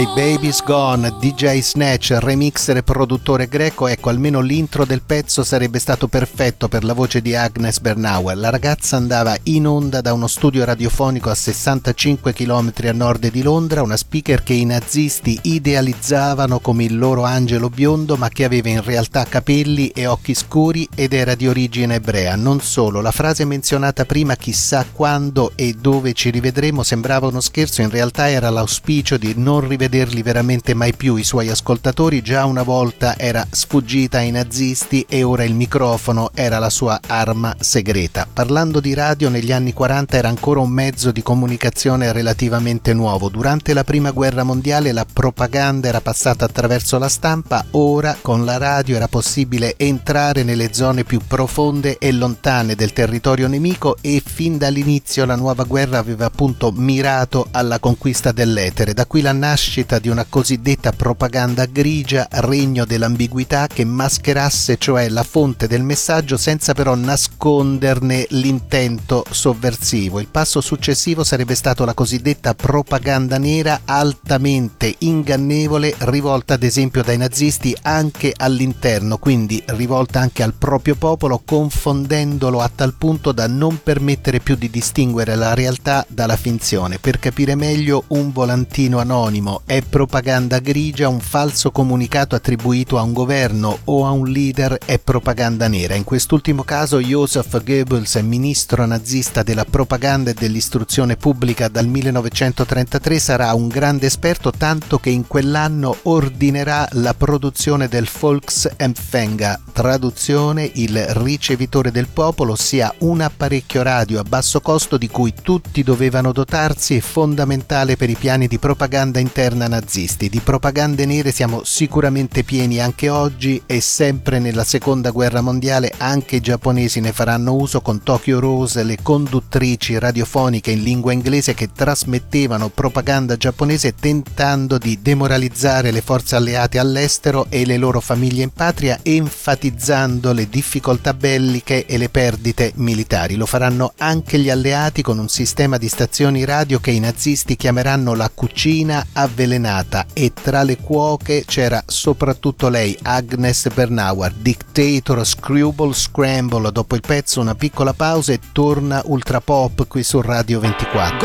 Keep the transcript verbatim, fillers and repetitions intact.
Baby's Gone, D J Snatch, remixer e produttore greco. Ecco, almeno l'intro del pezzo sarebbe stato perfetto per la voce di Agnes Bernauer. La ragazza andava in onda da uno studio radiofonico a sessantacinque chilometri a nord di Londra, una speaker che i nazisti idealizzavano come il loro angelo biondo, ma che aveva in realtà capelli e occhi scuri ed era di origine ebrea. Non solo, la frase menzionata prima, chissà quando e dove ci rivedremo, sembrava uno scherzo, in realtà era l'auspicio di non rivederli veramente mai più i suoi ascoltatori. Già una volta era sfuggita ai nazisti e ora il microfono era la sua arma segreta. Parlando di radio, negli anni quaranta era ancora un mezzo di comunicazione relativamente nuovo. Durante la prima guerra mondiale la propaganda era passata attraverso la stampa, ora con la radio era possibile entrare nelle zone più profonde e lontane del territorio nemico, e fin dall'inizio la nuova guerra aveva appunto mirato alla conquista dell'etere. Da qui la nascita di una cosiddetta propaganda grigia, regno dell'ambiguità, che mascherasse cioè la fonte del messaggio senza però nasconderne l'intento sovversivo. Il passo successivo sarebbe stato la cosiddetta propaganda nera, altamente ingannevole, rivolta ad esempio dai nazisti anche all'interno, quindi rivolta anche al proprio popolo, confondendolo a tal punto da non permettere più di distinguere la realtà dalla finzione. Per capire meglio, un volantino anonimo è propaganda grigia, un falso comunicato attribuito a un governo o a un leader è propaganda nera. In quest'ultimo caso Joseph Goebbels, ministro nazista della propaganda e dell'istruzione pubblica dal millenovecentotrentatré, sarà un grande esperto, tanto che in quell'anno ordinerà la produzione del Volksempfänger, traduzione il ricevitore del popolo, ossia un apparecchio radio a basso costo di cui tutti dovevano dotarsi e fondamentale per i piani di propaganda interna nazisti. Di propagande nere siamo sicuramente pieni anche oggi, e sempre nella seconda guerra mondiale anche i giapponesi ne faranno uso, con Tokyo Rose, le conduttrici radiofoniche in lingua inglese che trasmettevano propaganda giapponese tentando di demoralizzare le forze alleate all'estero e le loro famiglie in patria, enfatizzando le difficoltà belliche e le perdite militari. Lo faranno anche gli alleati con un sistema di stazioni radio che i nazisti chiameranno la cucina avvelenata, e tra le cuoche c'era soprattutto lei, Agnes Bernauer. Dictator Screwball Scramble. Dopo il pezzo una piccola pausa e torna Ultra Pop qui su Radio ventiquattro.